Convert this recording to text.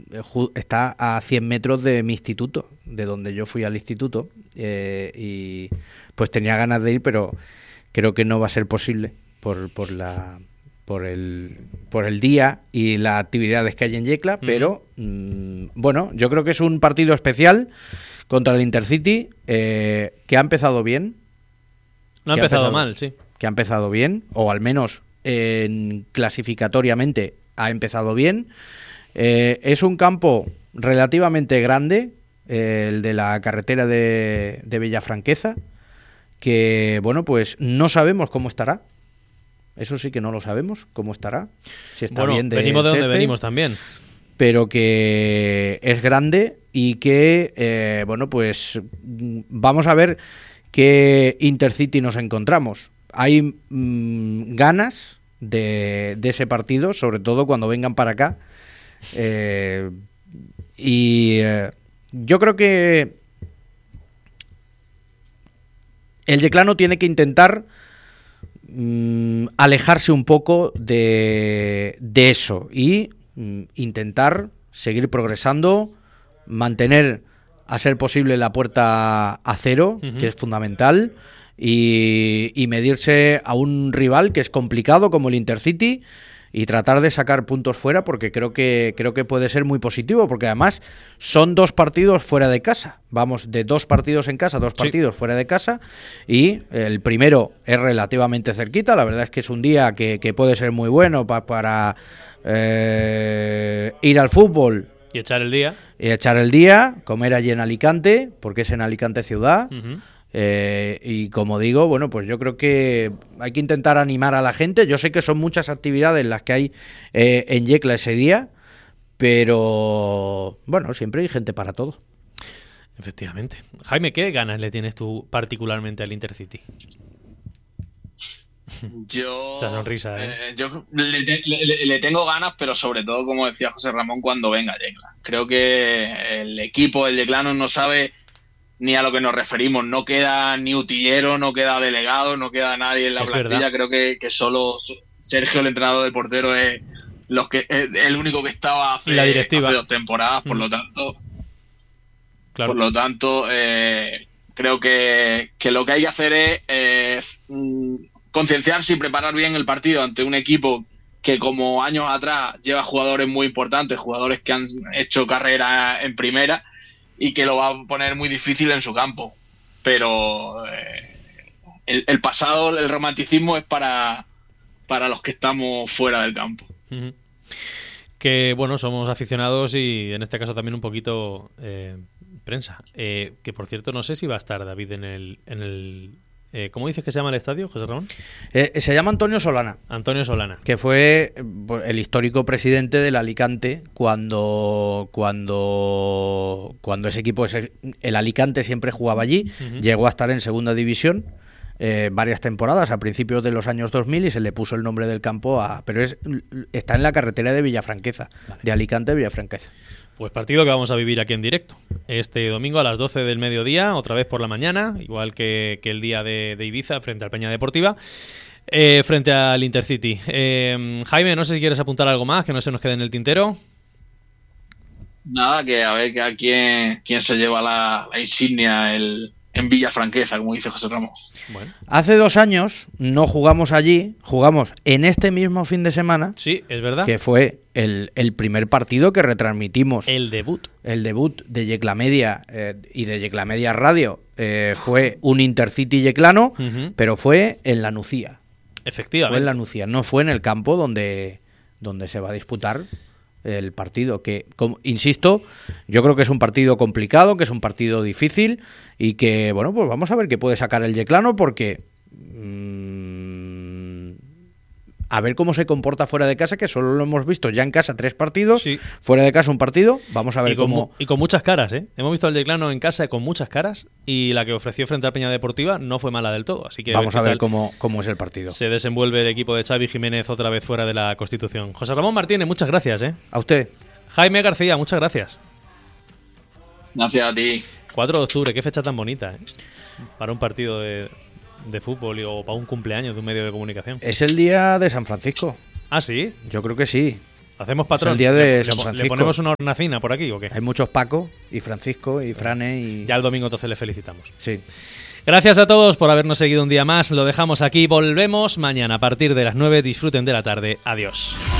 está a 100 metros de mi instituto, de donde yo fui al instituto, y pues tenía ganas de ir, pero creo que no va a ser posible por el día y las actividades que hay en Yecla, pero bueno, yo creo que es un partido especial contra el Intercity, que ha empezado bien. No ha empezado mal, sí. Que ha empezado bien, o al menos clasificatoriamente ha empezado bien. Es un campo relativamente grande, el de la carretera de Villafranqueza, que, bueno, pues no sabemos cómo estará. Eso sí que no lo sabemos, cómo estará. Si está bien venimos de donde venimos también. Pero que es grande y que, bueno, pues vamos a ver qué Intercity nos encontramos. Hay ganas de ese partido, sobre todo cuando vengan para acá. Yo creo que el Yeclano tiene que intentar alejarse un poco de eso y intentar seguir progresando, mantener a ser posible la puerta a cero, que es fundamental, y medirse a un rival que es complicado como el Intercity y tratar de sacar puntos fuera, porque creo que puede ser muy positivo, porque además son 2 partidos fuera de casa. Vamos de 2 partidos en casa, 2 partidos fuera de casa, y el primero es relativamente cerquita. La verdad es que es un día que puede ser muy bueno para ir al fútbol y echar el día. Comer allí en Alicante, porque es en Alicante ciudad. Y como digo, bueno, pues yo creo que hay que intentar animar a la gente. Yo sé que son muchas actividades las que hay en Yecla ese día, pero bueno, siempre hay gente para todo. Efectivamente. Jaime, ¿qué ganas le tienes tú particularmente al Intercity? Yo, esa sonrisa, yo le tengo ganas, pero sobre todo, como decía José Ramón, cuando venga Yecla. Creo que el equipo del Yeclano no sabe ni a lo que nos referimos. No queda ni utillero, no queda delegado, no queda nadie en la plantilla. Verdad. Creo que solo Sergio, el entrenador de portero, es el único que estaba hace 2 temporadas. Por lo tanto, creo que lo que hay que hacer es concienciarse y preparar bien el partido ante un equipo que, como años atrás, lleva jugadores muy importantes, jugadores que han hecho carrera en primera, y que lo va a poner muy difícil en su campo. Pero el pasado, el romanticismo es para los que estamos fuera del campo. Que bueno, somos aficionados y en este caso también un poquito prensa. Que por cierto, no sé si va a estar David en el ¿cómo dices que se llama el estadio, José Ramón? Se llama Antonio Solana. Antonio Solana. Que fue el histórico presidente del Alicante cuando ese equipo, el Alicante siempre jugaba allí. Llegó a estar en segunda división varias temporadas a principios de los años 2000 y se le puso el nombre del campo pero está en la carretera de Villafranqueza, de Alicante a Villafranqueza. Pues partido que vamos a vivir aquí en directo este domingo a las 12 del mediodía, otra vez por la mañana, igual que el día de Ibiza frente al Peña Deportiva, frente al Intercity. Jaime, no sé si quieres apuntar algo más que no se nos quede en el tintero. Nada, que a ver a quién se lleva la insignia en Villafranqueza, como dice José Ramón. Bueno. Hace 2 años no jugamos allí, jugamos en este mismo fin de semana. Sí, es verdad. Que fue el primer partido que retransmitimos. El debut de Yecla Media y de Yecla Media Radio. Fue un Intercity yeclano, pero fue en la Nucía. Efectivamente. Fue en la Nucía, no fue en el campo donde se va a disputar el partido, que, insisto, yo creo que es un partido complicado, que es un partido difícil y que, bueno, pues vamos a ver qué puede sacar el yeclano, porque a ver cómo se comporta fuera de casa, que solo lo hemos visto ya en casa 3 partidos, sí. Fuera de casa un partido, vamos a ver cómo... Y con muchas caras, hemos visto al Yeclano en casa con muchas caras, y la que ofreció frente al Peña Deportiva no fue mala del todo, así que vamos a ver cómo es el partido. Se desenvuelve el equipo de Xavi Jiménez otra vez fuera de la Constitución. José Ramón Martínez, muchas gracias. A usted. Jaime García, muchas gracias. Gracias a ti. 4 de octubre, qué fecha tan bonita, para un partido de fútbol o para un cumpleaños de un medio de comunicación. Es el día de San Francisco. ¿Ah, sí? Yo creo que sí. Hacemos patrón. Es el día de Le- San le Francisco. ponemos una hornacina por aquí o qué? Hay muchos Paco y Francisco y Frane y... Ya el domingo entonces le felicitamos. Sí. Gracias a todos por habernos seguido un día más. Lo dejamos aquí. Volvemos mañana a partir de las 9. Disfruten de la tarde. Adiós.